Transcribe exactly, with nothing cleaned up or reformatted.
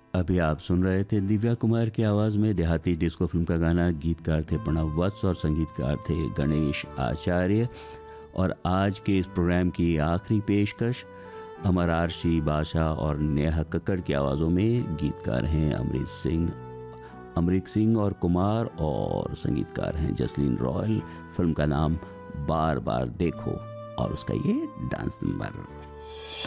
अभी आप सुन रहे थे दिव्या कुमार की आवाज़ में देहाती डिस्को फिल्म का गाना। गीतकार थे प्रणव वत्स और संगीतकार थे गणेश आचार्य। और आज के इस प्रोग्राम की आखिरी पेशकश अमर आरशी, बादशाह और नेहा कक्कड़ की आवाज़ों में। गीतकार हैं अमरीक सिंह अमरीक सिंह और कुमार, और संगीतकार हैं जसलीन रॉयल। फिल्म का नाम बार बार देखो और उसका ये डांस नंबर।